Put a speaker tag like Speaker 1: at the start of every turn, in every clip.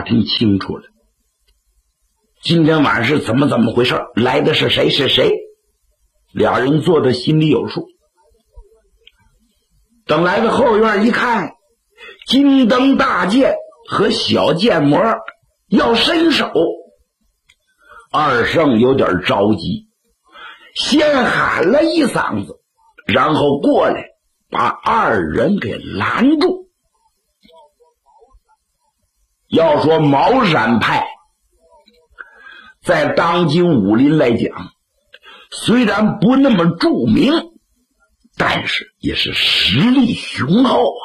Speaker 1: 听清楚了，今天晚上是怎么回事，来的是谁，俩人做的心里有数。等来到后院一看，金灯大剑和小剑魔要伸手，二圣有点着急，先喊了一嗓子，然后过来把二人给拦住。要说茅山派在当今武林来讲，虽然不那么著名，但是也是实力雄厚啊。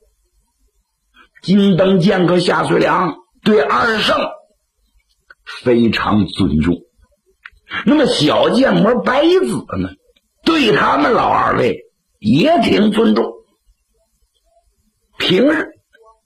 Speaker 1: 金灯剑客夏遂良对二圣非常尊重，那么小剑魔白子呢，对他们老二位也挺尊重。平日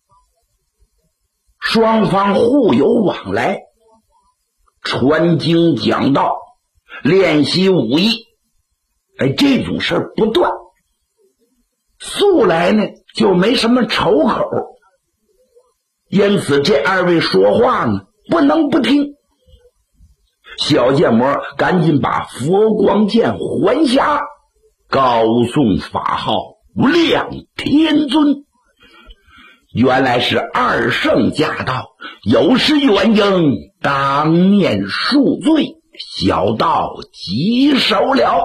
Speaker 1: 双方互有往来，传经讲道，练习武艺，这种事儿不断，素来呢就没什么仇口，因此这二位说话呢不能不听。小剑魔赶紧把佛光剑还下，高颂法号亮天尊。原来是二圣驾到，有失远迎，当面恕罪，小道棘手了。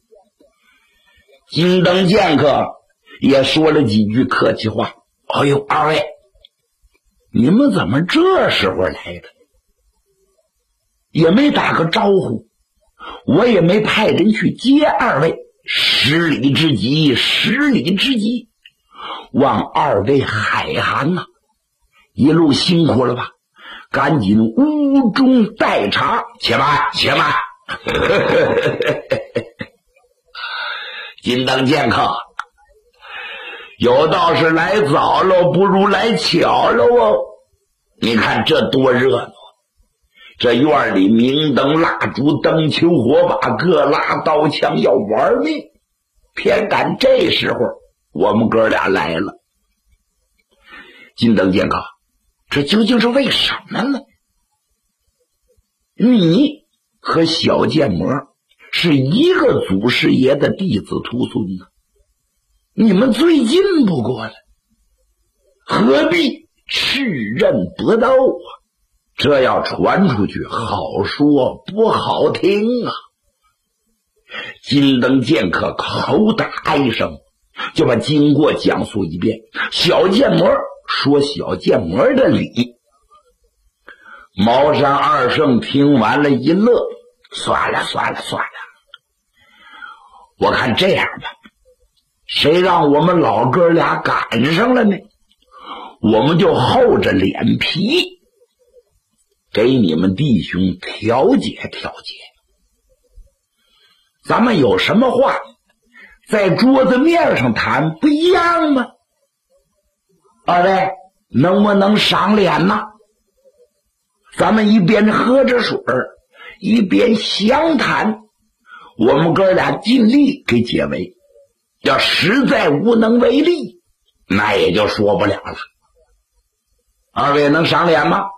Speaker 1: 金灯剑客也说了几句客气话，哎呦，二位你们怎么这时候来的，也没打个招呼，我也没派人去接二位，失礼之极，望二位海涵呐，一路辛苦了吧，赶紧屋中待茶。且慢金灯剑客，有道是来早了不如来巧了哦。你看这多热闹，这院里明灯蜡烛，灯球火把，各拉刀枪要玩命，偏赶这时候我们哥俩来了。金灯剑客，这究竟是为什么呢？你和小剑魔是一个祖师爷的弟子徒孙呢，你们最近不过了，何必赤刃搏斗啊？这要传出去，好说不好听啊！金灯剑客口打一声，就把经过讲述一遍。小剑魔说小剑魔的理。茅山二圣听完了一乐，算了，我看这样吧，谁让我们老哥俩赶上了呢，我们就厚着脸皮给你们弟兄调解，咱们有什么话在桌子面上谈不一样吗？二位能不能赏脸呢？咱们一边喝着水一边详谈，我们哥俩尽力给解围，要实在无能为力，那也就说不了了。二位能赏脸吗？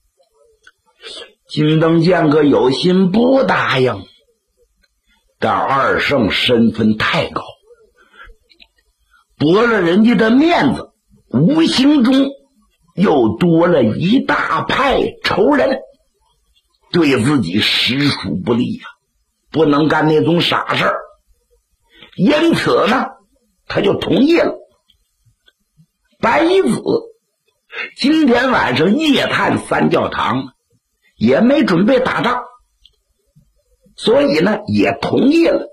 Speaker 1: 金灯剑客有心不答应，但二圣身份太高，驳了人家的面子，无形中又多了一大派仇人，对自己实属不利呀，不能干那种傻事儿。因此呢，他就同意了。白子今天晚上夜探三教堂，也没准备打仗，所以呢也同意了。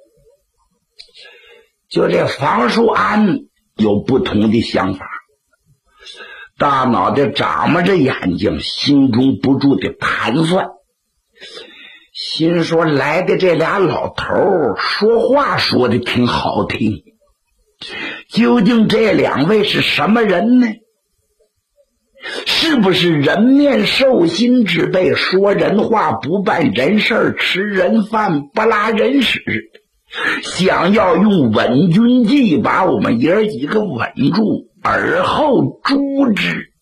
Speaker 1: 就这房叔安有不同的想法，大脑袋眨巴着眼睛，心中不住的盘算，心说来的这俩老头说话说的挺好听，究竟这两位是什么人呢？是不是人面兽心之辈，说人话不办人事，吃人饭不拉人屎，想要用稳军计把我们爷儿几个稳住，而后诛之？